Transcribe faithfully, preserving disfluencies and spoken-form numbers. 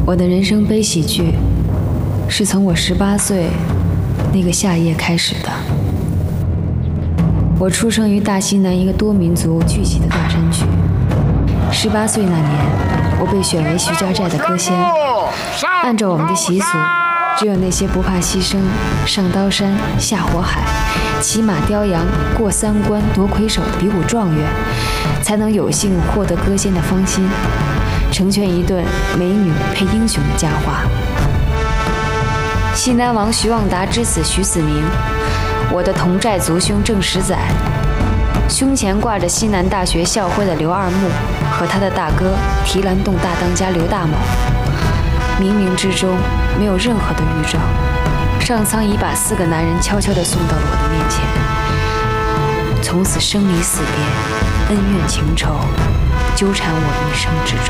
我的人生悲喜剧是从我十八岁那个夏夜开始的。我出生于大西南一个多民族聚集的大山区。十八岁那年，我被选为徐家寨的歌仙。按照我们的习俗，只有那些不怕牺牲、上刀山下火海、骑马雕羊、过三关夺魁首的比武状元，才能有幸获得歌仙的芳心，成全一顿美女配英雄的佳话。西南王徐望达之子徐子明，我的同寨族兄郑十载，胸前挂着西南大学校徽的刘二木和他的大哥提篮洞大当家刘大猛，冥冥之中没有任何的预兆，上苍已把四个男人悄悄地送到了我的面前，从此生离死别，恩怨情仇纠缠我一生之中。